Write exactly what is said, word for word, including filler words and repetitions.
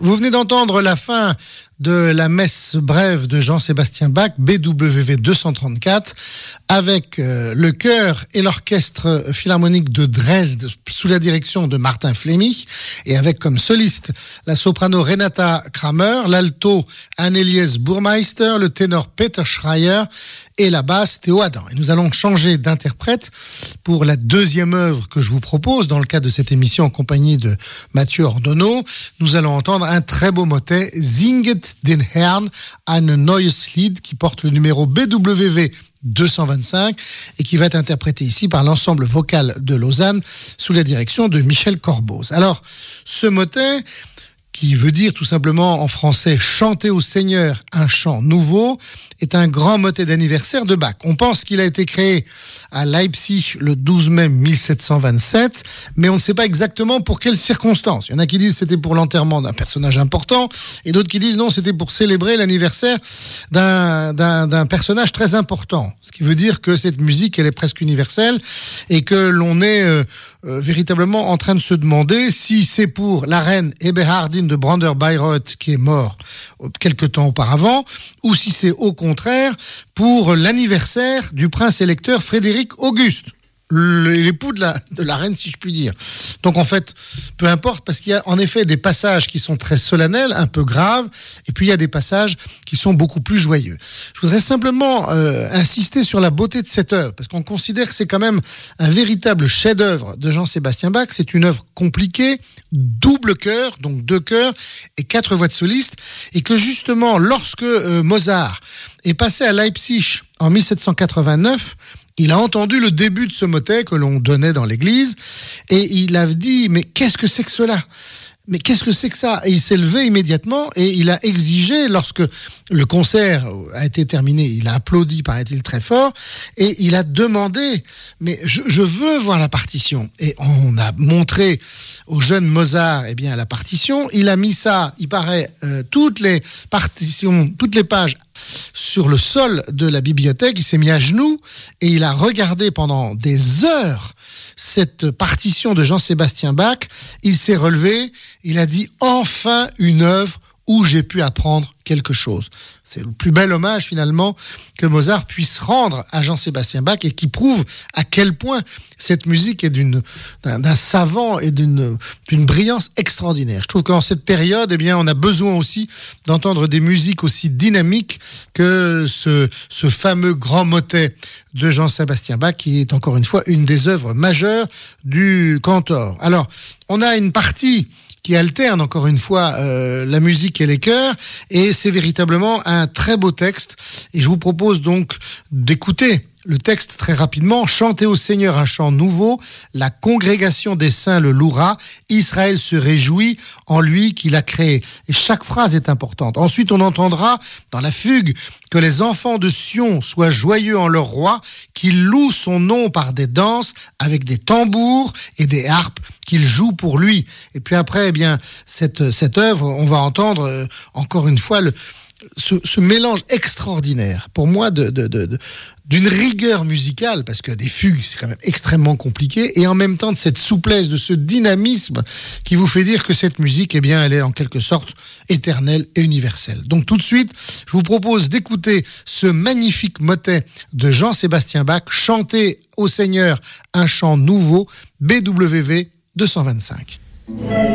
Vous venez d'entendre la fin de la messe brève de Jean-Sébastien Bach, B W V deux cent trente-quatre, avec euh, le chœur et l'orchestre philharmonique de Dresde sous la direction de Martin Fleming, et avec comme soliste la soprano Renata Kramer, l'alto Anne-Éliès Burmeister, le ténor Peter Schreier et la basse Théo Adam. Et nous allons changer d'interprète pour la deuxième œuvre que je vous propose dans le cadre de cette émission en compagnie de Mathieu Ordonneau. Nous allons entendre un très beau motet, Singet den Herrn ein neues Lied, qui porte le numéro B W V deux cent vingt-cinq et qui va être interprété ici par l'ensemble vocal de Lausanne sous la direction de Michel Corboz. Alors, ce motet, qui veut dire tout simplement en français « chanter au Seigneur un chant nouveau », est un grand motet d'anniversaire de Bach. On pense qu'il a été créé à Leipzig le douze mai mille sept cent vingt-sept, mais on ne sait pas exactement pour quelles circonstances. Il y en a qui disent que c'était pour l'enterrement d'un personnage important, et d'autres qui disent non, c'était pour célébrer l'anniversaire d'un, d'un, d'un personnage très important. Ce qui veut dire que cette musique, elle est presque universelle, et que l'on est euh, euh, véritablement en train de se demander si c'est pour la reine Eberhardine de Brander-Bayreuth, qui est mort quelque temps auparavant, ou si c'est au contraire pour l'anniversaire du prince électeur Frédéric Auguste, l'époux de la, de la reine, si je puis dire. Donc en fait, peu importe, parce qu'il y a en effet des passages qui sont très solennels, un peu graves, et puis il y a des passages qui sont beaucoup plus joyeux. Je voudrais simplement euh, insister sur la beauté de cette œuvre, parce qu'on considère que c'est quand même un véritable chef-d'œuvre de Jean-Sébastien Bach. C'est une œuvre compliquée, double chœur, donc deux chœurs et quatre voix de soliste, et que justement, lorsque euh, Mozart est passé à Leipzig en mille sept cent quatre-vingt-neuf, il a entendu le début de ce motet que l'on donnait dans l'église, et il a dit « Mais qu'est-ce que c'est que cela ? Mais qu'est-ce que c'est que ça ?» Et il s'est levé immédiatement et il a exigé, lorsque le concert a été terminé, il a applaudi, paraît-il, très fort, et il a demandé « Mais je, je veux voir la partition !» Et on a montré au jeune Mozart eh bien, la partition. Il a mis ça, il paraît, euh, toutes les partitions, toutes les pages sur le sol de la bibliothèque. Il s'est mis à genoux et il a regardé pendant des heures cette partition de Jean-Sébastien Bach. Il s'est relevé, il a dit « Enfin une œuvre où j'ai pu apprendre quelque chose ». C'est le plus bel hommage finalement que Mozart puisse rendre à Jean-Sébastien Bach, et qui prouve à quel point cette musique est d'une, d'un, d'un savant et d'une, d'une brillance extraordinaire. Je trouve qu'en cette période, eh bien, on a besoin aussi d'entendre des musiques aussi dynamiques que ce, ce fameux grand motet de Jean-Sébastien Bach, qui est encore une fois une des œuvres majeures du cantor. Alors, on a une partie qui alterne encore une fois euh, la musique et les chœurs, et c'est véritablement un très beau texte, et je vous propose donc d'écouter le texte très rapidement. « Chantez au Seigneur un chant nouveau, la congrégation des saints le louera, Israël se réjouit en lui qu'il a créé. » Et chaque phrase est importante. Ensuite, on entendra dans la fugue que les enfants de Sion soient joyeux en leur roi, qu'ils louent son nom par des danses, avec des tambours et des harpes, qu'il joue pour lui. Et puis après, eh bien, cette, cette œuvre, on va entendre euh, encore une fois le Ce, ce mélange extraordinaire, pour moi, de, de, de, de, d'une rigueur musicale, parce que des fugues, c'est quand même extrêmement compliqué, et en même temps de cette souplesse, de ce dynamisme qui vous fait dire que cette musique, eh bien, elle est en quelque sorte éternelle et universelle. Donc tout de suite, je vous propose d'écouter ce magnifique motet de Jean-Sébastien Bach, chanter au Seigneur un chant nouveau, B W V deux cent vingt-cinq.